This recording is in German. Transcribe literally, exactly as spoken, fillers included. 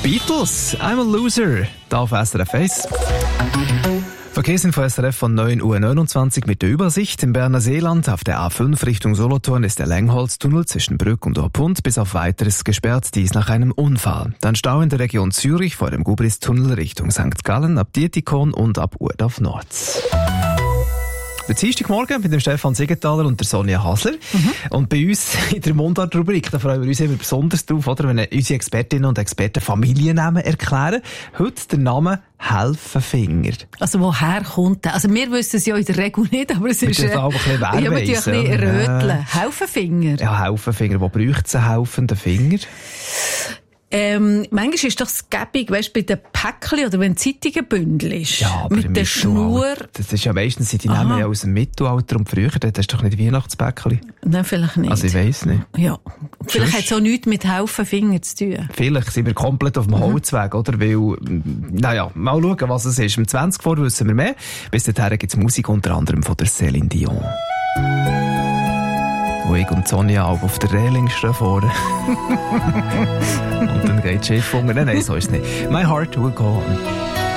Beatles, I'm a Loser, da auf S R F eins. Verkehrsinfo S R F von neun Uhr neunundzwanzig mit der Übersicht. Im Berner Seeland auf der A fünf Richtung Solothurn ist der Längholztunnel zwischen Brück und Orpund bis auf Weiteres gesperrt, dies nach einem Unfall. Dann Stau in der Region Zürich vor dem Gubristunnel Richtung Sankt Gallen, ab Dietikon und ab Urdorf Nord. Der Dienstagmorgen mit dem Stefan Siegenthaler und der Sonja Hasler. Mhm. Und bei uns in der Mundart-Rubrik, da freuen wir uns immer besonders drauf, oder, wenn unsere Expertinnen und Experten Familiennamen erklären. Heute der Name Helfenfinger. Also woher kommt der? Also wir wissen es ja in der Regel nicht, aber es ist... Wir auch ein bisschen ja, wir ein bisschen röteln. Ja. Helfenfinger. Ja, Helfenfinger. Wo braucht es einen helfenden Finger? Ähm, manchmal ist doch das gäbig, weißt, bei den Päckchen oder wenn Zeitungen Bündel ist. Ja, aber mit der Schnur. Das ist ja meistens, die nehmen ja aus dem Mittelalter und früher, das ist doch nicht Weihnachtspäckchen. Nein, vielleicht nicht. Also ich weiss nicht. Ja. Vielleicht hat es auch nichts mit Helfenfinger zu tun. Vielleicht sind wir komplett auf dem Holzweg, oder? Weil, naja, mal schauen, was es ist. Im zwanzig vor wissen wir mehr. Bis dahin gibt es Musik unter anderem von der Céline Dion. Wo ich und Sonja auch auf der Reling stehen vorne. Und dann geht das Schiff unter. Nein, nein, so ist es nicht. My heart will go on.